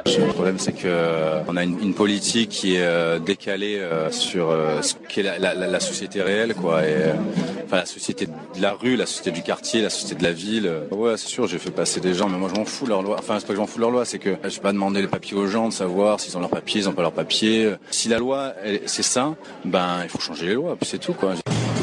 Le problème, c'est que on a une politique qui est décalée sur ce qu'est la société réelle, quoi. Et enfin, la société de la rue, la société du quartier, la société de la ville. Ouais, c'est sûr, j'ai fait passer des gens, mais moi je m'en fous de leur loi. Enfin, c'est pas que je m'en fous de leur loi, c'est que je vais pas demander les papiers aux gens de savoir s'ils ont leurs papiers, ils ont pas leurs papiers. Si la loi, c'est ça, ben il faut changer les lois, puis c'est tout, quoi.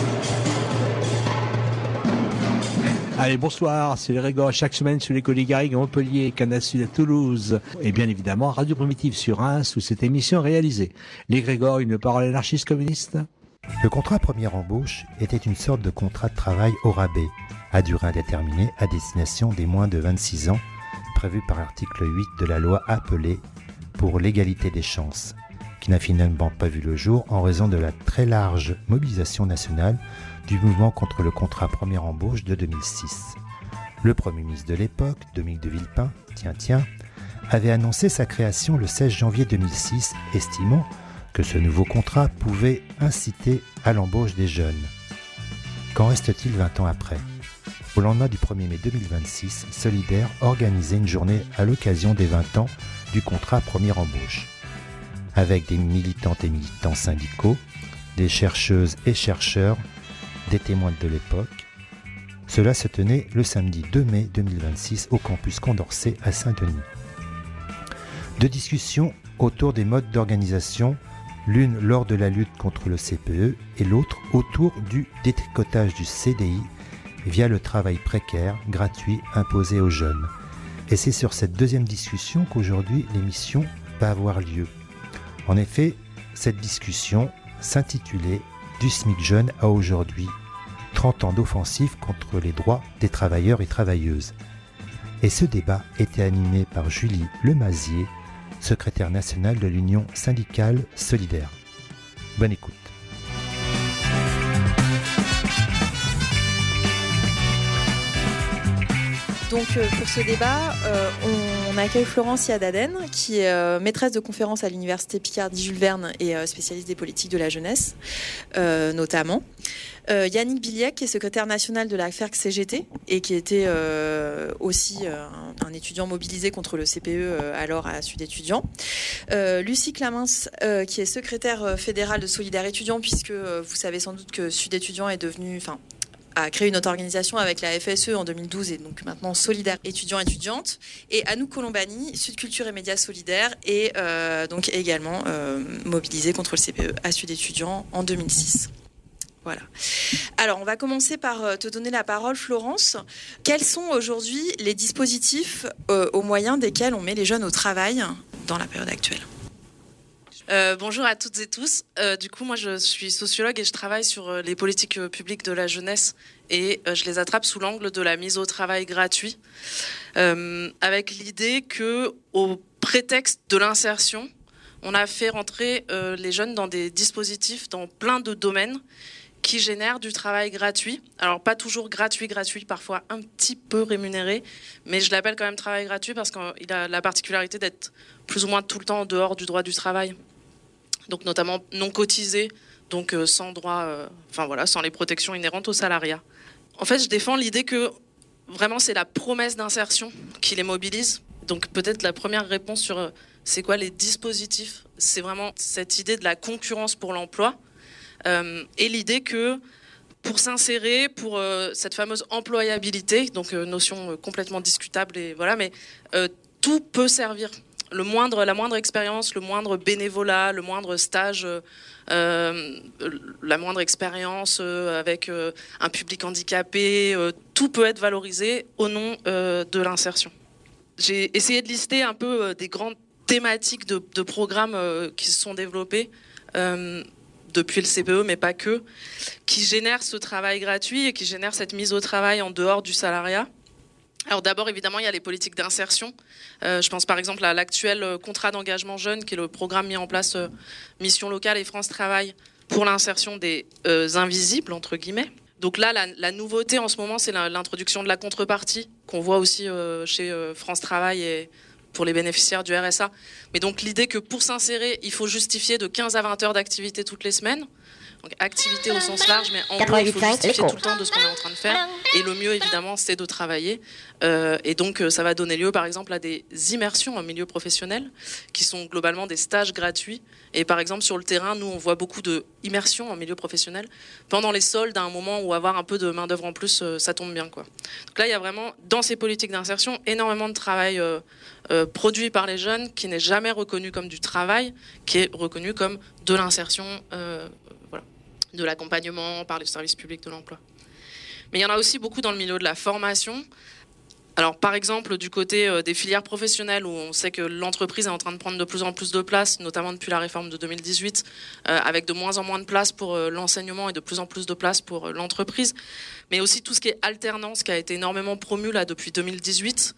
Allez, bonsoir, c'est les Grégor, chaque semaine sur les Collègues Garrigues à Montpellier, Canal Sud à Toulouse, et bien évidemment Radio Primitive sur Reims, où cette émission est réalisée. Les Grégor, une parole anarchiste communiste. Le contrat première embauche était une sorte de contrat de travail au rabais, à durée indéterminée à destination des moins de 26 ans, prévu par l'article 8 de la loi appelée pour l'égalité des chances, qui n'a finalement pas vu le jour en raison de la très large mobilisation nationale du mouvement contre le contrat première embauche de 2006. Le Premier ministre de l'époque, Dominique de Villepin, avait annoncé sa création le 16 janvier 2006, estimant que ce nouveau contrat pouvait inciter à l'embauche des jeunes. Qu'en reste-t-il 20 ans après ? Au lendemain du 1er mai 2026, Solidaire organisait une journée à l'occasion des 20 ans du contrat première embauche, avec des militantes et militants syndicaux, des chercheuses et chercheurs, des témoins de l'époque. Cela se tenait le samedi 2 mai 2026 au campus Condorcet à Saint-Denis. Deux discussions autour des modes d'organisation, l'une lors de la lutte contre le CPE et l'autre autour du détricotage du CDI via le travail précaire, gratuit, imposé aux jeunes. Et c'est sur cette deuxième discussion qu'aujourd'hui l'émission va avoir lieu. En effet, cette discussion s'intitulait « Du SMIC jeune à aujourd'hui, 30 ans d'offensive contre les droits des travailleurs et travailleuses ». Et ce débat était animé par Julie Lemazier, secrétaire nationale de l'Union syndicale Solidaire. Bonne écoute. Donc pour ce débat, on accueille Florence Yadaden, qui est maîtresse de conférence à l'université Picardie-Jules Verne et spécialiste des politiques de la jeunesse, notamment. Yannick Billiec, qui est secrétaire national de la FERC-CGT et qui était aussi un étudiant mobilisé contre le CPE alors à Sud Étudiant. Lucie Clamence, qui est secrétaire fédérale de Solidaire étudiant, puisque vous savez sans doute que Sud Étudiant est devenu... a créé une autre organisation avec la FSE en 2012 et donc maintenant Solidaire étudiant-étudiante. Et Anouk Colombani, Sud Culture et Médias Solidaires, et donc également mobilisée contre le CPE à Sud Étudiant en 2006. Voilà. Alors, on va commencer par te donner la parole, Florence. Quels sont aujourd'hui les dispositifs au moyen desquels on met les jeunes au travail dans la période actuelle ? Bonjour à toutes et tous. Du coup, moi, je suis sociologue et je travaille sur les politiques publiques de la jeunesse et je les attrape sous l'angle de la mise au travail gratuit, avec l'idée que, au prétexte de l'insertion, on a fait rentrer les jeunes dans des dispositifs dans plein de domaines qui génèrent du travail gratuit. Alors, pas toujours gratuit, parfois un petit peu rémunéré, mais je l'appelle quand même travail gratuit parce qu'il a la particularité d'être plus ou moins tout le temps en dehors du droit du travail. Donc notamment non cotisé, donc sans droit, sans les protections inhérentes au salariat. En fait, je défends l'idée que vraiment c'est la promesse d'insertion qui les mobilise. Donc peut-être la première réponse sur c'est quoi les dispositifs, c'est vraiment cette idée de la concurrence pour l'emploi et l'idée que pour s'insérer, pour cette fameuse employabilité, donc notion complètement discutable et voilà, mais tout peut servir. La moindre expérience, le moindre bénévolat, le moindre stage, la moindre expérience avec un public handicapé, tout peut être valorisé au nom de l'insertion. J'ai essayé de lister un peu des grandes thématiques de programmes qui se sont développés depuis le CPE, mais pas que, qui génèrent ce travail gratuit et qui génèrent cette mise au travail en dehors du salariat. Alors d'abord, évidemment, il y a les politiques d'insertion. Je pense par exemple à l'actuel contrat d'engagement jeune, qui est le programme mis en place Mission Locale et France Travail pour l'insertion des invisibles, entre guillemets. Donc là, la nouveauté en ce moment, c'est l'introduction de la contrepartie, qu'on voit aussi chez France Travail et pour les bénéficiaires du RSA. Mais donc l'idée que pour s'insérer, il faut justifier de 15 à 20 heures d'activité toutes les semaines. Donc activité au sens large, mais en gros, il faut justifier tout le temps de ce qu'on est en train de faire. Et le mieux, évidemment, c'est de travailler. Et donc, ça va donner lieu, par exemple, à des immersions en milieu professionnel, qui sont globalement des stages gratuits. Et par exemple, sur le terrain, nous, on voit beaucoup d'immersions en milieu professionnel. Pendant les soldes, à un moment où avoir un peu de main-d'œuvre en plus, ça tombe bien, quoi. Donc là, il y a vraiment, dans ces politiques d'insertion, énormément de travail produit par les jeunes, qui n'est jamais reconnu comme du travail, qui est reconnu comme de l'insertion, de l'accompagnement par les services publics de l'emploi. Mais il y en a aussi beaucoup dans le milieu de la formation. Alors, par exemple, du côté des filières professionnelles, où on sait que l'entreprise est en train de prendre de plus en plus de place, notamment depuis la réforme de 2018, avec de moins en moins de place pour l'enseignement et de plus en plus de place pour l'entreprise. Mais aussi tout ce qui est alternance, qui a été énormément promu là, depuis 2018,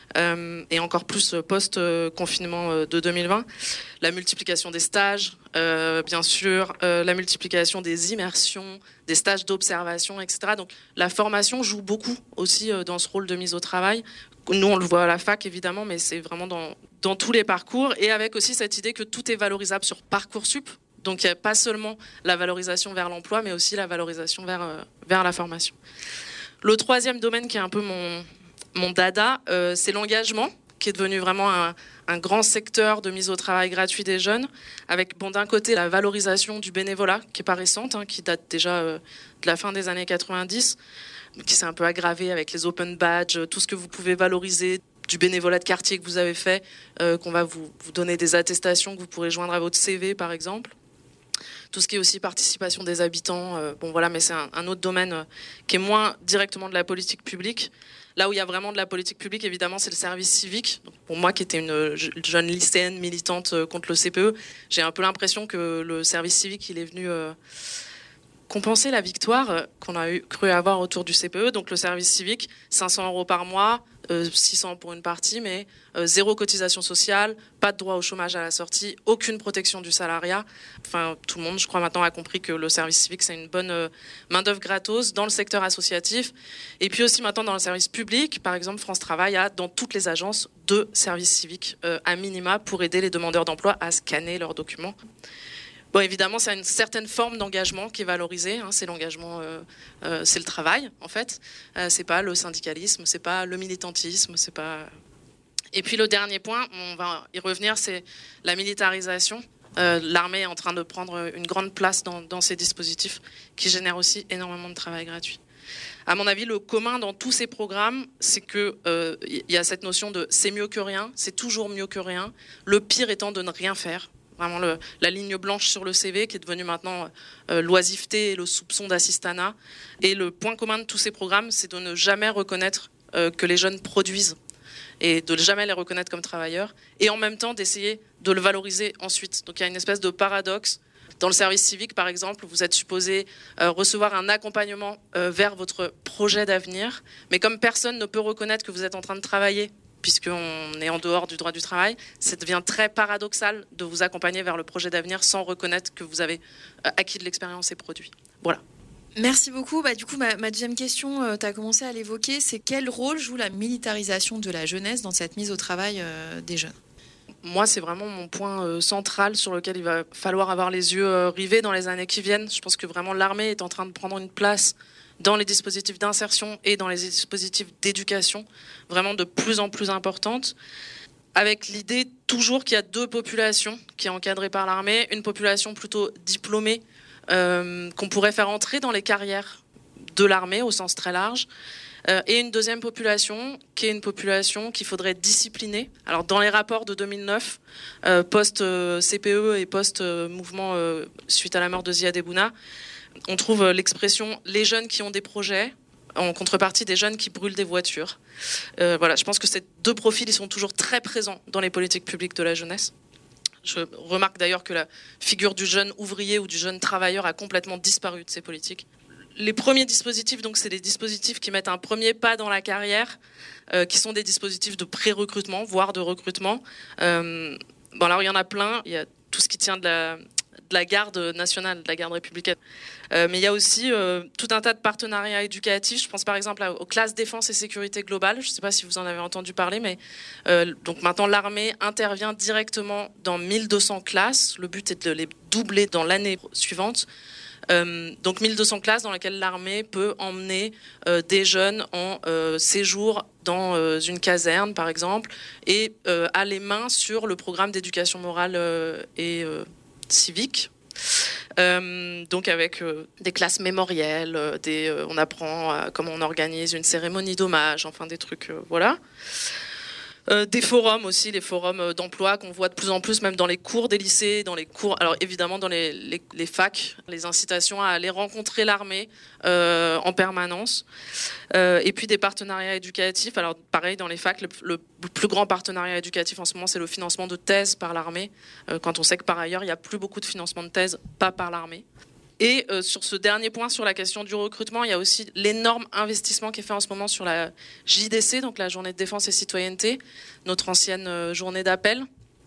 et encore plus post-confinement de 2020. La multiplication des stages, bien sûr, la multiplication des immersions, des stages d'observation, etc. Donc la formation joue beaucoup aussi dans ce rôle de mise au travail. Nous, on le voit à la fac, évidemment, mais c'est vraiment dans tous les parcours. Et avec aussi cette idée que tout est valorisable sur Parcoursup. Donc il n'y a pas seulement la valorisation vers l'emploi, mais aussi la valorisation vers la formation. Le troisième domaine qui est un peu mon dada, c'est l'engagement, qui est devenu vraiment un grand secteur de mise au travail gratuit des jeunes, avec d'un côté la valorisation du bénévolat, qui n'est pas récente, qui date déjà de la fin des années 90, qui s'est un peu aggravée avec les open badges, tout ce que vous pouvez valoriser du bénévolat de quartier que vous avez fait, qu'on va vous donner des attestations que vous pourrez joindre à votre CV par exemple. Tout ce qui est aussi participation des habitants, mais c'est un autre domaine qui est moins directement de la politique publique. Là où il y a vraiment de la politique publique, évidemment, c'est le service civique. Donc, pour moi, qui étais une jeune lycéenne militante contre le CPE, j'ai un peu l'impression que le service civique, il est venu compenser la victoire qu'on a cru avoir autour du CPE. Donc le service civique, 500 € par mois, 600 pour une partie, mais zéro cotisation sociale, pas de droit au chômage à la sortie, aucune protection du salariat. Enfin, tout le monde, je crois, maintenant a compris que le service civique, c'est une bonne main-d'œuvre gratos dans le secteur associatif. Et puis aussi maintenant dans le service public, par exemple, France Travail a dans toutes les agences 2 services civiques à minima pour aider les demandeurs d'emploi à scanner leurs documents. Bon, évidemment, c'est une certaine forme d'engagement qui est valorisée. C'est l'engagement, c'est le travail, en fait. C'est pas le syndicalisme, c'est pas le militantisme, c'est pas. Et puis le dernier point, on va y revenir, c'est la militarisation. L'armée est en train de prendre une grande place dans ces dispositifs qui génèrent aussi énormément de travail gratuit. À mon avis, le commun dans tous ces programmes, c'est que y a cette notion de c'est mieux que rien, c'est toujours mieux que rien. Le pire étant de ne rien faire. Vraiment la ligne blanche sur le CV qui est devenue maintenant l'oisiveté et le soupçon d'assistanat. Et le point commun de tous ces programmes, c'est de ne jamais reconnaître que les jeunes produisent et de ne jamais les reconnaître comme travailleurs et en même temps d'essayer de le valoriser ensuite. Donc il y a une espèce de paradoxe. Dans le service civique, par exemple, vous êtes supposé recevoir un accompagnement vers votre projet d'avenir, mais comme personne ne peut reconnaître que vous êtes en train de travailler, puisqu'on est en dehors du droit du travail, ça devient très paradoxal de vous accompagner vers le projet d'avenir sans reconnaître que vous avez acquis de l'expérience et produit. Voilà. Merci beaucoup. Du coup, ma deuxième question, tu as commencé à l'évoquer, c'est quel rôle joue la militarisation de la jeunesse dans cette mise au travail des jeunes ? Moi, c'est vraiment mon point central sur lequel il va falloir avoir les yeux rivés dans les années qui viennent. Je pense que vraiment l'armée est en train de prendre une place dans les dispositifs d'insertion et dans les dispositifs d'éducation, vraiment de plus en plus importante, avec l'idée toujours qu'il y a 2 populations qui est encadrée par l'armée, une population plutôt diplômée, qu'on pourrait faire entrer dans les carrières de l'armée au sens très large, et une deuxième population qui est une population qu'il faudrait discipliner. Alors dans les rapports de 2009, post-CPE et post-mouvement suite à la mort de Ziad Ebouna, on trouve l'expression « les jeunes qui ont des projets » en contrepartie des jeunes qui brûlent des voitures. Voilà, je pense que ces 2 profils ils sont toujours très présents dans les politiques publiques de la jeunesse. Je remarque d'ailleurs que la figure du jeune ouvrier ou du jeune travailleur a complètement disparu de ces politiques. Les premiers dispositifs, donc, c'est des dispositifs qui mettent un premier pas dans la carrière, qui sont des dispositifs de pré-recrutement, voire de recrutement. Alors il y en a plein. Il y a tout ce qui tient de la garde nationale, de la garde républicaine. Mais il y a aussi tout un tas de partenariats éducatifs. Je pense par exemple aux classes défense et sécurité globale. Je ne sais pas si vous en avez entendu parler, mais donc maintenant l'armée intervient directement dans 1200 classes. Le but est de les doubler dans l'année suivante. Donc 1200 classes dans lesquelles l'armée peut emmener des jeunes en séjour dans une caserne, par exemple, et a les mains sur le programme d'éducation morale et civique. Donc avec des classes mémorielles, on apprend comment on organise une cérémonie d'hommage, enfin des trucs, voilà. Des forums aussi, les forums d'emploi qu'on voit de plus en plus même dans les cours des lycées, dans les cours, alors évidemment dans les facs, les incitations à aller rencontrer l'armée en permanence. Et puis des partenariats éducatifs, alors pareil dans les facs, le plus grand partenariat éducatif en ce moment c'est le financement de thèses par l'armée, quand on sait que par ailleurs il n'y a plus beaucoup de financement de thèses pas par l'armée. Et sur ce dernier point, sur la question du recrutement, il y a aussi l'énorme investissement qui est fait en ce moment sur la JDC, donc la Journée de défense et citoyenneté, notre ancienne journée d'appel,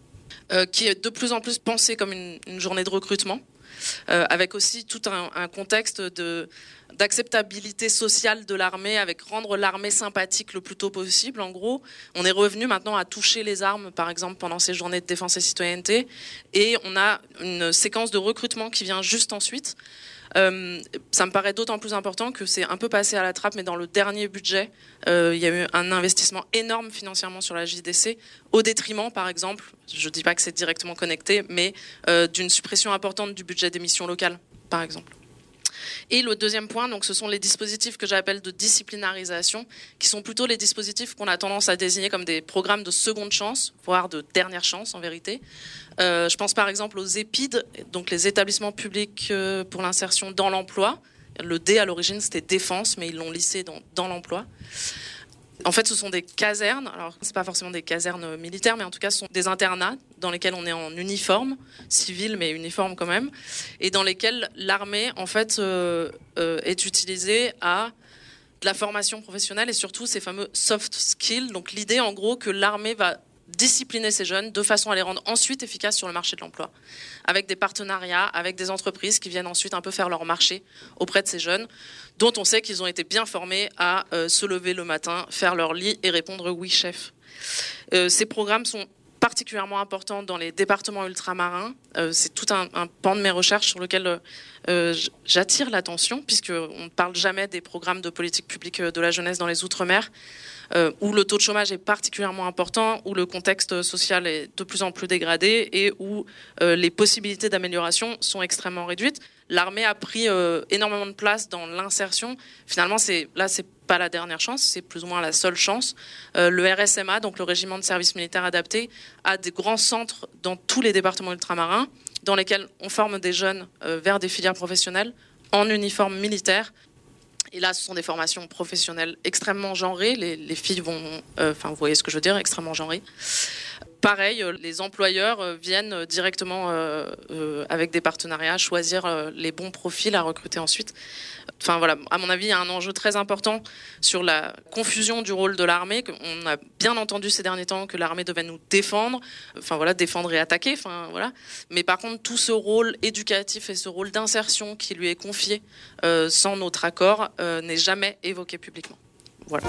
qui est de plus en plus pensée comme une journée de recrutement, avec aussi tout un contexte d'acceptabilité sociale de l'armée, avec rendre l'armée sympathique le plus tôt possible. En gros, on est revenu maintenant à toucher les armes, par exemple, pendant ces journées de défense et citoyenneté, et on a une séquence de recrutement qui vient juste ensuite. Ça me paraît d'autant plus important que c'est un peu passé à la trappe, mais dans le dernier budget, il y a eu un investissement énorme financièrement sur la JDC, au détriment, par exemple, je ne dis pas que c'est directement connecté, mais d'une suppression importante du budget des missions locales, par exemple. Et le deuxième point, donc, ce sont les dispositifs que j'appelle de disciplinarisation, qui sont plutôt les dispositifs qu'on a tendance à désigner comme des programmes de seconde chance, voire de dernière chance en vérité. Je pense par exemple aux EPID, donc les établissements publics pour l'insertion dans l'emploi. Le D à l'origine c'était défense, mais ils l'ont lissé dans l'emploi. En fait, ce sont des casernes. Alors, c'est pas forcément des casernes militaires, mais en tout cas, ce sont des internats dans lesquels on est en uniforme, civil, mais uniforme quand même, et dans lesquels l'armée, en fait, est utilisée à de la formation professionnelle et surtout ces fameux soft skills. Donc, l'idée, en gros, que l'armée va discipliner ces jeunes de façon à les rendre ensuite efficaces sur le marché de l'emploi, avec des partenariats, avec des entreprises qui viennent ensuite un peu faire leur marché auprès de ces jeunes, dont on sait qu'ils ont été bien formés à se lever le matin, faire leur lit et répondre oui chef. Ces programmes sont particulièrement importants dans les départements ultramarins. C'est tout un pan de mes recherches sur lequel j'attire l'attention, puisqu'on ne parle jamais des programmes de politique publique de la jeunesse dans les Outre-mer, où le taux de chômage est particulièrement important, où le contexte social est de plus en plus dégradé et où les possibilités d'amélioration sont extrêmement réduites. L'armée a pris énormément de place dans l'insertion. Finalement, c'est pas la dernière chance, c'est plus ou moins la seule chance. Le RSMA, donc le régiment de service militaire adapté, a des grands centres dans tous les départements ultramarins dans lesquels on forme des jeunes vers des filières professionnelles en uniforme militaire. Et là, ce sont des formations professionnelles extrêmement genrées. Les filles vont... Enfin, vous voyez ce que je veux dire, extrêmement genrées. Pareil, les employeurs viennent directement avec des partenariats choisir les bons profils à recruter ensuite. Enfin voilà, à mon avis, il y a un enjeu très important sur la confusion du rôle de l'armée. On a bien entendu ces derniers temps que l'armée devait nous défendre, enfin voilà, défendre et attaquer, enfin voilà. Mais par contre, tout ce rôle éducatif et ce rôle d'insertion qui lui est confié sans notre accord n'est jamais évoqué publiquement. Voilà.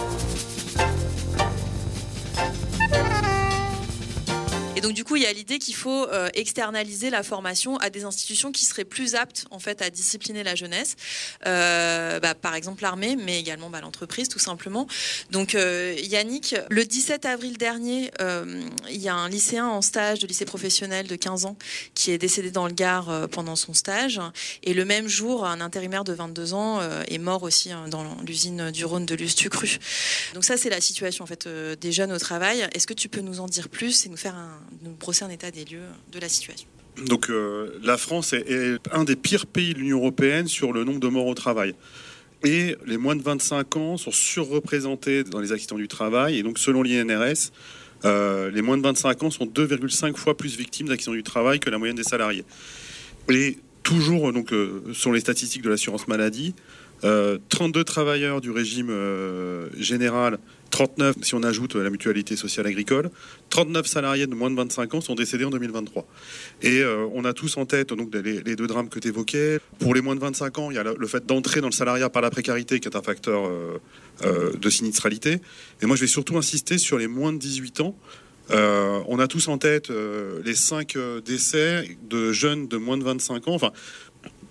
Et donc du coup, il y a l'idée qu'il faut externaliser la formation à des institutions qui seraient plus aptes en fait à discipliner la jeunesse, par exemple l'armée, mais également l'entreprise tout simplement. Donc Yannick, le 17 avril dernier, il y a un lycéen en stage de lycée professionnel de 15 ans qui est décédé dans le Gard pendant son stage, et le même jour, un intérimaire de 22 ans est mort aussi dans l'usine du Rhône de Lustucru. Donc ça, c'est la situation en fait des jeunes au travail. Est-ce que tu peux nous en dire plus et nous brosser un état des lieux de la situation? Donc la France est un des pires pays de l'Union européenne sur le nombre de morts au travail. Et les moins de 25 ans sont surreprésentés dans les accidents du travail. Et donc selon l'INRS, les moins de 25 ans sont 2,5 fois plus victimes d'accidents du travail que la moyenne des salariés. Et toujours donc, sur les statistiques de l'assurance maladie, 32 travailleurs du régime général, 39 si on ajoute la mutualité sociale agricole, 39 salariés de moins de 25 ans sont décédés en 2023. Et on a tous en tête donc, les deux drames que tu évoquais. Pour les moins de 25 ans, il y a le fait d'entrer dans le salariat par la précarité qui est un facteur de sinistralité. Et moi, je vais surtout insister sur les moins de 18 ans. On a tous en tête les 5 décès de jeunes de moins de 25 ans. Enfin,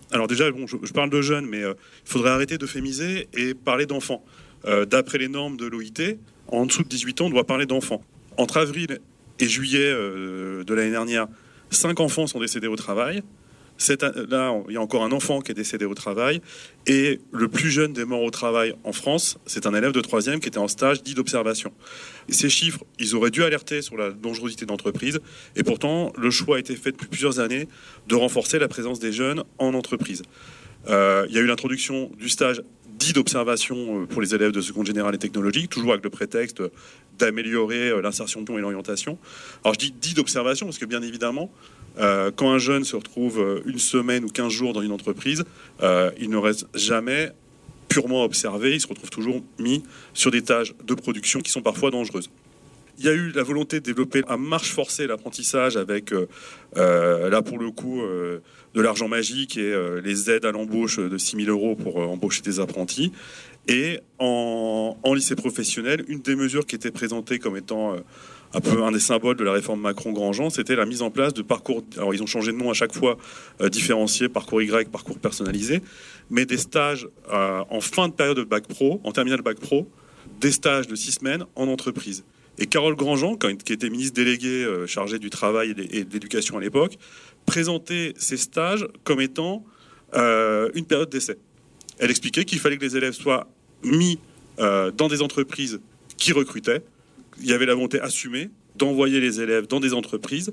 Alors déjà, je parle de jeunes, mais il faudrait arrêter d'euphémiser et parler d'enfants. D'après les normes de l'OIT, en dessous de 18 ans, on doit parler d'enfants. Entre avril et juillet de l'année dernière, 5 enfants sont décédés au travail. Là, il y a encore un enfant qui est décédé au travail. Et le plus jeune des morts au travail en France, c'est un élève de 3e qui était en stage dit d'observation. Et ces chiffres, ils auraient dû alerter sur la dangerosité d'entreprise. Et pourtant, le choix a été fait depuis plusieurs années de renforcer la présence des jeunes en entreprise. Il y a eu l'introduction du stage dit d'observation pour les élèves de seconde générale et technologique, toujours avec le prétexte d'améliorer l'insertion et l'orientation. Alors je dis dit d'observation parce que bien évidemment, quand un jeune se retrouve une semaine ou 15 jours dans une entreprise, il ne reste jamais purement observé, il se retrouve toujours mis sur des tâches de production qui sont parfois dangereuses. Il y a eu la volonté de développer à marche forcée l'apprentissage avec, là pour le coup, de l'argent magique et les aides à l'embauche de 6 000 € pour embaucher des apprentis. Et en lycée professionnel, une des mesures qui était présentée comme étant un peu un des symboles de la réforme Macron-Grandjean, c'était la mise en place de parcours. Alors ils ont changé de nom à chaque fois, différenciés, parcours Y, parcours personnalisé, mais des stages en fin de période de bac pro, en terminale bac pro, des stages de 6 semaines en entreprise. Et Carole Grandjean, qui était ministre déléguée chargée du travail et de l'éducation à l'époque, présentait ces stages comme étant une période d'essai. Elle expliquait qu'il fallait que les élèves soient mis dans des entreprises qui recrutaient. Il y avait la volonté assumée d'envoyer les élèves dans des entreprises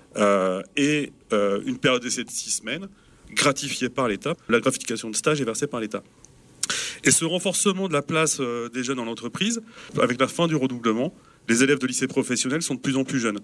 et une période d'essai de 6 semaines gratifiée par l'État. La gratification de stage est versée par l'État. Et ce renforcement de la place des jeunes en entreprise, avec la fin du redoublement, les élèves de lycée professionnel sont de plus en plus jeunes.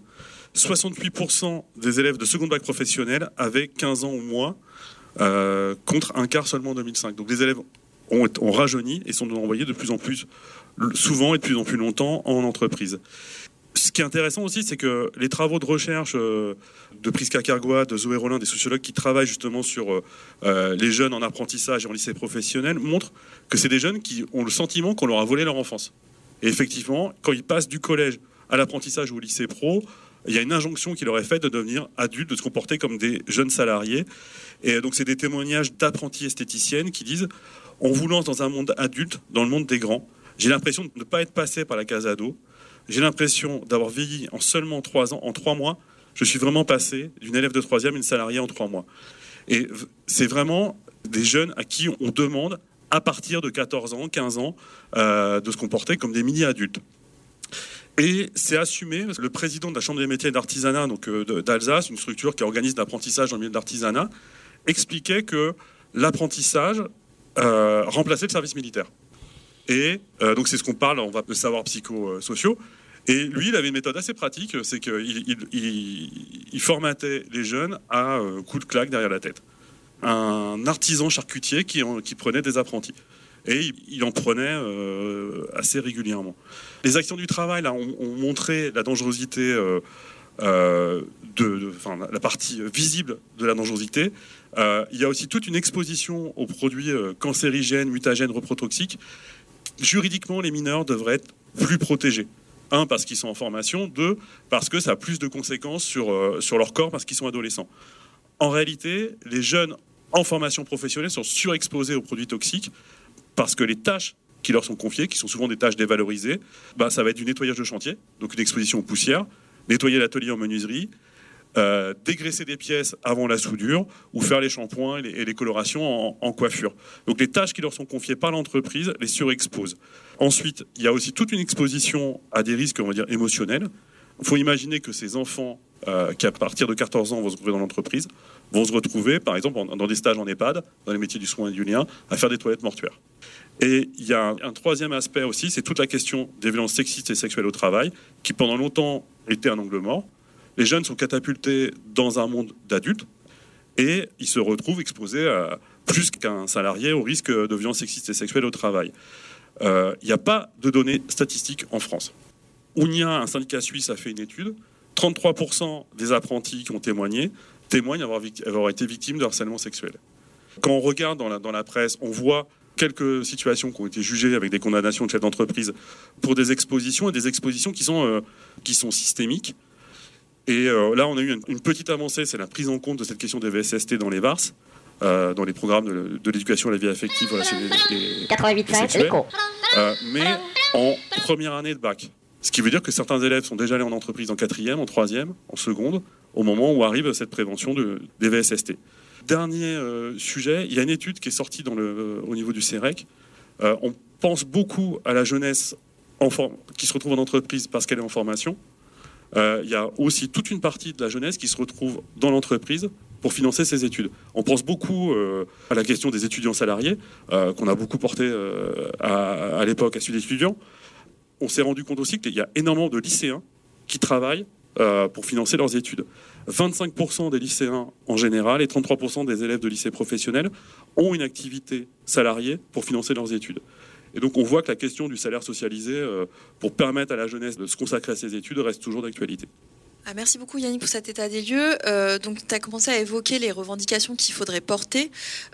68% des élèves de seconde bac professionnel avaient 15 ans ou moins, contre un quart seulement en 2005. Donc les élèves ont rajeuni et sont envoyés de plus en plus souvent et de plus en plus longtemps en entreprise. Ce qui est intéressant aussi, c'est que les travaux de recherche de Prisca Cargois, de Zoé Rollin, des sociologues qui travaillent justement sur les jeunes en apprentissage et en lycée professionnel, montrent que c'est des jeunes qui ont le sentiment qu'on leur a volé leur enfance. Et effectivement, quand ils passent du collège à l'apprentissage ou au lycée pro, il y a une injonction qui leur est faite de devenir adultes, de se comporter comme des jeunes salariés. Et donc c'est des témoignages d'apprentis esthéticiennes qui disent « On vous lance dans un monde adulte, dans le monde des grands. J'ai l'impression de ne pas être passé par la case ado. J'ai l'impression d'avoir vieilli en seulement 3 ans, en 3 mois. Je suis vraiment passé d'une élève de 3e à une salariée en 3 mois. » Et c'est vraiment des jeunes à qui on demande, à partir de 14 ans, 15 ans, de se comporter comme des mini-adultes. Et c'est assumé. Le président de la Chambre des métiers et de l'artisanat d'Alsace, une structure qui organise l'apprentissage dans le milieu de l'artisanat, expliquait que l'apprentissage remplaçait le service militaire. Et donc c'est ce qu'on parle, on va de savoir psychosociaux. Et lui, il avait une méthode assez pratique, c'est qu'il formatait les jeunes à coups de claque derrière la tête. Un artisan charcutier qui prenait des apprentis. Et il en prenait assez régulièrement. Les actions du travail là, ont montré la dangerosité, la partie visible de la dangerosité. Il y a aussi toute une exposition aux produits cancérigènes, mutagènes, reprotoxiques. Juridiquement, les mineurs devraient être plus protégés. 1, parce qu'ils sont en formation. 2, parce que ça a plus de conséquences sur leur corps parce qu'ils sont adolescents. En réalité, les jeunes en formation professionnelle sont surexposés aux produits toxiques parce que les tâches qui leur sont confiées, qui sont souvent des tâches dévalorisées, ça va être du nettoyage de chantier, donc une exposition aux poussières, nettoyer l'atelier en menuiserie, dégraisser des pièces avant la soudure ou faire les shampoings et les colorations en coiffure. Donc les tâches qui leur sont confiées par l'entreprise les surexposent. Ensuite, il y a aussi toute une exposition à des risques, on va dire, émotionnels. Il faut imaginer que ces enfants qui, à partir de 14 ans, vont se retrouver dans l'entreprise, vont se retrouver, par exemple, dans des stages en EHPAD, dans les métiers du soin et du lien, à faire des toilettes mortuaires. Et il y a un troisième aspect aussi, c'est toute la question des violences sexistes et sexuelles au travail, qui pendant longtemps était un angle mort. Les jeunes sont catapultés dans un monde d'adultes et ils se retrouvent exposés plus qu'un salarié au risque de violences sexistes et sexuelles au travail. Il n'y a pas de données statistiques en France. Ounia, un syndicat suisse, a fait une étude. 33% des apprentis qui ont témoigné témoignent avoir été victimes de harcèlement sexuel. Quand on regarde dans la presse, on voit quelques situations qui ont été jugées avec des condamnations de chefs d'entreprise pour des expositions, et des expositions qui sont systémiques. Et là, on a eu une petite avancée, c'est la prise en compte de cette question des VSST dans les VARS. dans les programmes de l'éducation à la vie affective, relationnelle et 88.5, sexuelle, écho. mais en première année de bac. Ce qui veut dire que certains élèves sont déjà allés en entreprise en 4e, en 3e, en seconde, au moment où arrive cette prévention des VSST. Dernier sujet, il y a une étude qui est sortie au niveau du CEREC. On pense beaucoup à la jeunesse qui se retrouve en entreprise parce qu'elle est en formation. Il y a aussi toute une partie de la jeunesse qui se retrouve dans l'entreprise pour financer ses études. On pense beaucoup à la question des étudiants salariés, qu'on a beaucoup porté à l'époque à Sud Étudiants. On s'est rendu compte aussi qu'il y a énormément de lycéens qui travaillent pour financer leurs études. 25% des lycéens en général et 33% des élèves de lycée professionnel ont une activité salariée pour financer leurs études. Et donc on voit que la question du salaire socialisé pour permettre à la jeunesse de se consacrer à ses études reste toujours d'actualité. Merci beaucoup Yannick pour cet état des lieux. Donc tu as commencé à évoquer les revendications qu'il faudrait porter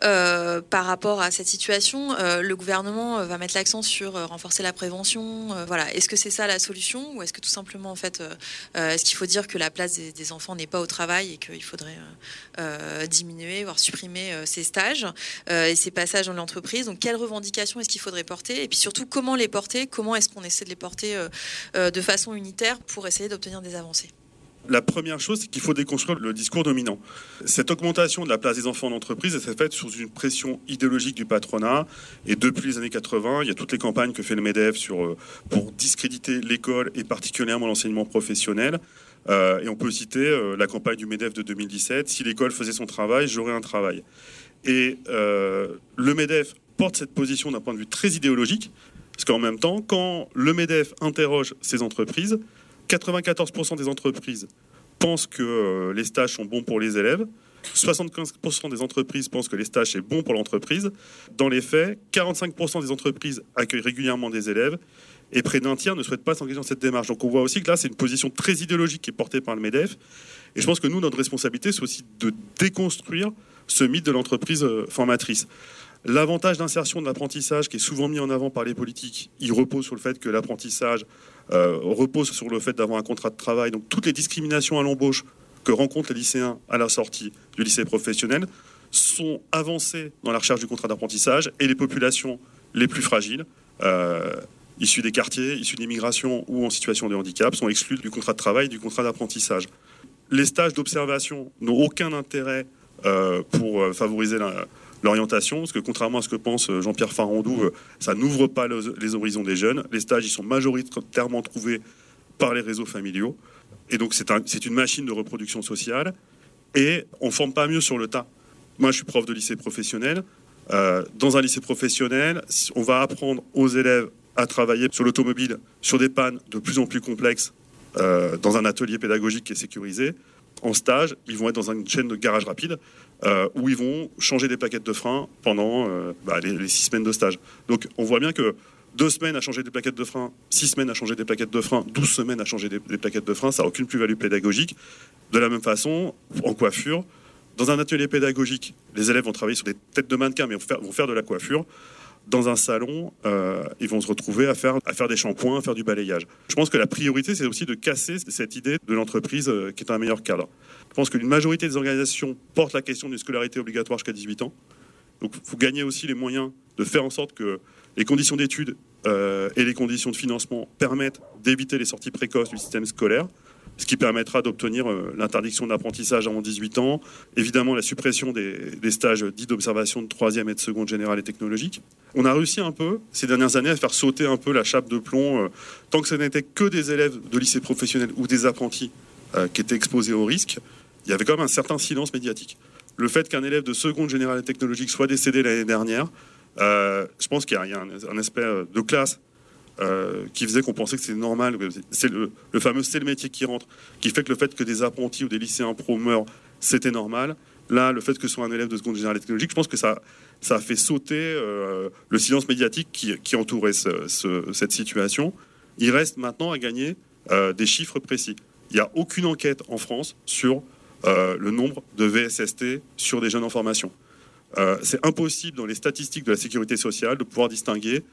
par rapport à cette situation. Le gouvernement va mettre l'accent sur renforcer la prévention. Voilà. Est-ce que c'est ça la solution ou est-ce que tout simplement en fait, est-ce qu'il faut dire que la place des enfants n'est pas au travail et qu'il faudrait diminuer, voire supprimer ces stages et ces passages dans l'entreprise? Donc quelles revendications est-ce qu'il faudrait porter et puis surtout comment les porter? Comment est-ce qu'on essaie de les porter de façon unitaire pour essayer d'obtenir des avancées? La première chose, c'est qu'il faut déconstruire le discours dominant. Cette augmentation de la place des enfants en entreprise, elle s'est faite sous une pression idéologique du patronat. Et depuis les années 80, il y a toutes les campagnes que fait le MEDEF pour discréditer l'école et particulièrement l'enseignement professionnel. Et on peut citer la campagne du MEDEF de 2017, « Si l'école faisait son travail, j'aurais un travail ». Et le MEDEF porte cette position d'un point de vue très idéologique, parce qu'en même temps, quand le MEDEF interroge ces entreprises, 94% des entreprises pensent que les stages sont bons pour les élèves. 75% des entreprises pensent que les stages, c'est bon pour l'entreprise. Dans les faits, 45% des entreprises accueillent régulièrement des élèves et près d'un tiers ne souhaitent pas s'engager dans cette démarche. Donc on voit aussi que là, c'est une position très idéologique qui est portée par le MEDEF. Et je pense que nous, notre responsabilité, c'est aussi de déconstruire ce mythe de l'entreprise formatrice. L'avantage d'insertion de l'apprentissage qui est souvent mis en avant par les politiques, il repose sur le fait que l'apprentissage repose sur le fait d'avoir un contrat de travail. Donc toutes les discriminations à l'embauche que rencontrent les lycéens à la sortie du lycée professionnel sont avancées dans la recherche du contrat d'apprentissage et les populations les plus fragiles, issues des quartiers, issues de l'immigration ou en situation de handicap, sont exclues du contrat de travail et du contrat d'apprentissage. Les stages d'observation n'ont aucun intérêt pour favoriser l'orientation, parce que contrairement à ce que pense Jean-Pierre Farandou, ça n'ouvre pas les horizons des jeunes. Les stages, ils sont majoritairement trouvés par les réseaux familiaux. Et donc, c'est une machine de reproduction sociale. Et on ne forme pas mieux sur le tas. Moi, je suis prof de lycée professionnel. Dans un lycée professionnel, on va apprendre aux élèves à travailler sur l'automobile, sur des pannes de plus en plus complexes, dans un atelier pédagogique qui est sécurisé. En stage, ils vont être dans une chaîne de garage rapide où ils vont changer des plaquettes de frein pendant les 6 semaines de stage. Donc on voit bien que 2 semaines à changer des plaquettes de frein, 6 semaines à changer des plaquettes de frein, 12 semaines à changer des plaquettes de frein, ça n'a aucune plus-value pédagogique. De la même façon, en coiffure, dans un atelier pédagogique, les élèves vont travailler sur des têtes de mannequins, mais vont faire de la coiffure. Dans un salon, ils vont se retrouver à faire des shampoings, à faire du balayage. Je pense que la priorité, c'est aussi de casser cette idée de l'entreprise qui est un meilleur cadre. Je pense qu'une majorité des organisations portent la question d'une scolarité obligatoire jusqu'à 18 ans. Donc il faut gagner aussi les moyens de faire en sorte que les conditions d'études et les conditions de financement permettent d'éviter les sorties précoces du système scolaire, ce qui permettra d'obtenir l'interdiction de l'apprentissage avant 18 ans, évidemment la suppression des stages dits d'observation de 3e et de seconde générale et technologique. On a réussi un peu, ces dernières années, à faire sauter un peu la chape de plomb, tant que ce n'était que des élèves de lycée professionnel ou des apprentis qui étaient exposés au risque, il y avait quand même un certain silence médiatique. Le fait qu'un élève de seconde générale et technologique soit décédé l'année dernière, je pense qu'il y a un aspect de classe qui faisait qu'on pensait que c'était normal. C'est le fameux « c'est le métier qui rentre », qui fait que le fait que des apprentis ou des lycéens pro meurent, c'était normal. Là, le fait que ce soit un élève de seconde générale et technologique, je pense que ça a fait sauter le silence médiatique qui entourait cette situation. Il reste maintenant à gagner des chiffres précis. Il n'y a aucune enquête en France sur le nombre de VSST sur des jeunes en formation. C'est impossible dans les statistiques de la sécurité sociale de pouvoir distinguer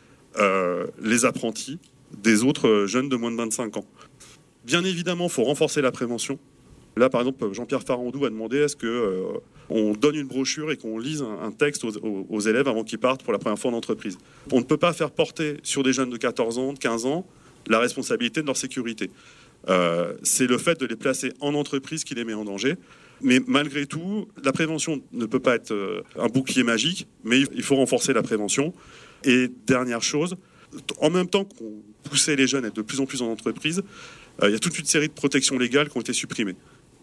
les apprentis des autres jeunes de moins de 25 ans. Bien évidemment, il faut renforcer la prévention. Là, par exemple, Jean-Pierre Farandou a demandé est-ce que on donne une brochure et qu'on lise un texte aux élèves avant qu'ils partent pour la première fois en entreprise. On ne peut pas faire porter sur des jeunes de 14 ans, de 15 ans, la responsabilité de leur sécurité. C'est le fait de les placer en entreprise qui les met en danger. Mais malgré tout, la prévention ne peut pas être un bouclier magique, mais il faut renforcer la prévention. Et dernière chose, en même temps qu'on poussait les jeunes à être de plus en plus en entreprise, il y a toute une série de protections légales qui ont été supprimées.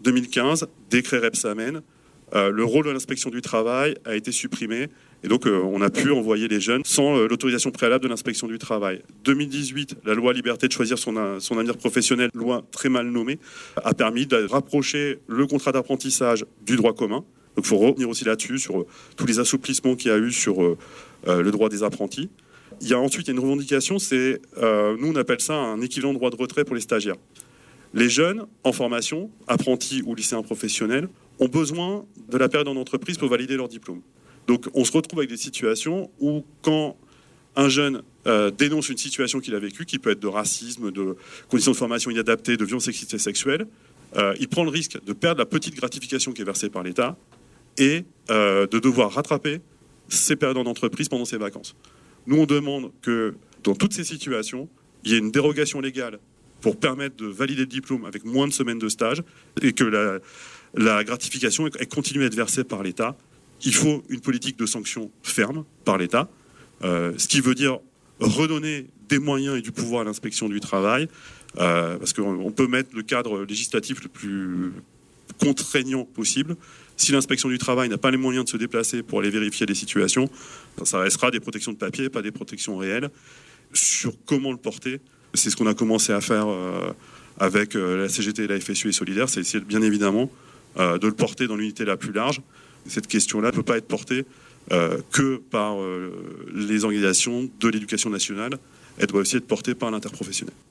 2015, décret Rebsamen, le rôle de l'inspection du travail a été supprimé. Et donc, on a pu envoyer les jeunes sans l'autorisation préalable de l'inspection du travail. 2018, la loi liberté de choisir son avenir professionnel, loi très mal nommée, a permis de rapprocher le contrat d'apprentissage du droit commun. Donc, il faut revenir aussi là-dessus, sur tous les assouplissements qu'il y a eu sur le droit des apprentis. Il y a ensuite une revendication, c'est, nous on appelle ça un équivalent de droit de retrait pour les stagiaires. Les jeunes en formation, apprentis ou lycéens professionnels, ont besoin de la période en entreprise pour valider leur diplôme. Donc on se retrouve avec des situations où quand un jeune dénonce une situation qu'il a vécue, qui peut être de racisme, de conditions de formation inadaptées, de violence sexiste et sexuelle, il prend le risque de perdre la petite gratification qui est versée par l'État et de devoir rattraper ses périodes en entreprise pendant ses vacances. Nous, on demande que dans toutes ces situations, il y ait une dérogation légale pour permettre de valider le diplôme avec moins de semaines de stage et que la gratification continue à être versée par l'État. Il faut une politique de sanctions ferme par l'État, ce qui veut dire redonner des moyens et du pouvoir à l'inspection du travail, parce qu'on peut mettre le cadre législatif le plus contraignant possible. Si l'inspection du travail n'a pas les moyens de se déplacer pour aller vérifier les situations, ça restera des protections de papier, pas des protections réelles. Sur comment le porter, c'est ce qu'on a commencé à faire avec la CGT, la FSU et Solidaire, c'est essayer bien évidemment de le porter dans l'unité la plus large. Cette question-là ne peut pas être portée que par les organisations de l'éducation nationale, elle doit aussi être portée par l'interprofessionnel.